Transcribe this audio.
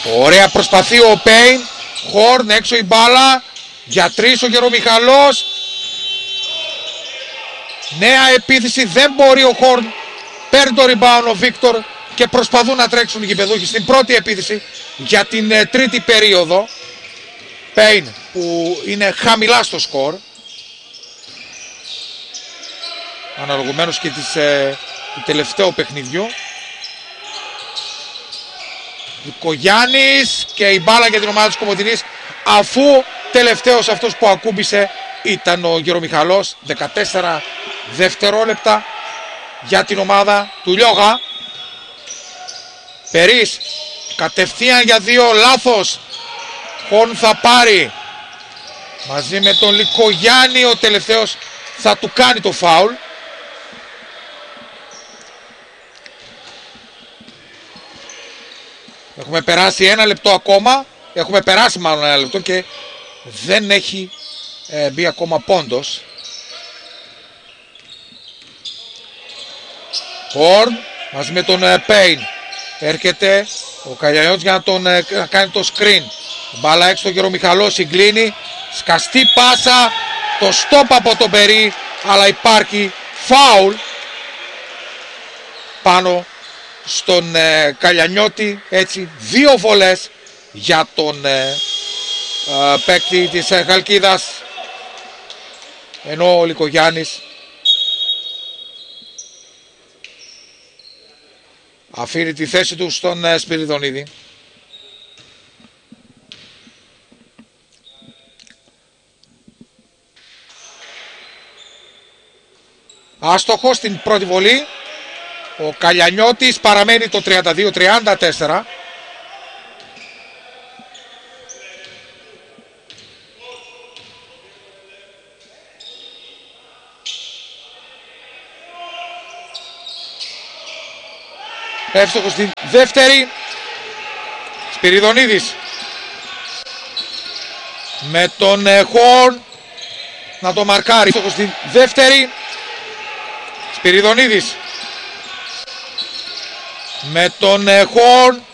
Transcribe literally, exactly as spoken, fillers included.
Ωραία προσπαθεί ο Πέιν. Χόρν, έξω η μπάλα. Για τρεις ο Γερομιχαλός. Νέα επίθεση, δεν μπορεί ο Χόρν. Παίρνει το rebound ο Βίκτορ και προσπαθούν να τρέξουν οι γηπεδούχοι στην πρώτη επίθεση για την ε, τρίτη περίοδο. Πέιν που είναι χαμηλά στο σκορ, αναλογουμένως και της, ε, του τελευταίου παιχνιδιού. Λικογιάννης και η μπάλα για την ομάδα της Κομοτηνής, αφού τελευταίος αυτός που ακούμπησε ήταν ο Γερομιχαλός. Δεκατέσσερα δευτερόλεπτα για την ομάδα του Λιώγα. Περίς κατευθείαν για δύο, λάθος. Χόρν θα πάρει μαζί με τον Λικογιάννη, ο τελευταίος θα του κάνει το φάουλ. Έχουμε περάσει ένα λεπτό ακόμα, έχουμε περάσει μάλλον ένα λεπτό και δεν έχει ε, μπει ακόμα πόντος. Χόρν μαζί με τον ε, Πέιν. Έρχεται ο Καλιανιώτης για να τον ε, να κάνει το screen. Μπάλα έξω στο Γερομιχαλό, συγκλίνει. Σκαστή πάσα, το stop από τον Περί, αλλά υπάρχει φάουλ πάνω στον ε, Καλιανιώτη. Έτσι δύο βολές για τον ε, ε, παίκτη της ε, Χαλκίδας, ενώ ο Λικογιάννης αφήνει τη θέση του στον ε, Σπυριδονίδη. Άστοχο στην πρώτη βολή. Ο Καλιανιώτης παραμένει το τριάντα δύο τριάντα τέσσερα. Εύστοχος στην δεύτερη. Σπυριδονίδης με τον ε, Χόρν να το μαρκάρει. Εύστοχος στην δεύτερη. Σπυριδονίδης με τον ε, Χόρν